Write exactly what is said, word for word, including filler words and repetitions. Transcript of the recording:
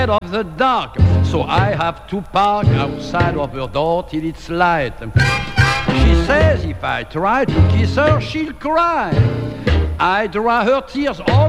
of the dark, so I have to park outside of her door till it's light. She says if I try to kiss her, she'll cry. I dry her tears all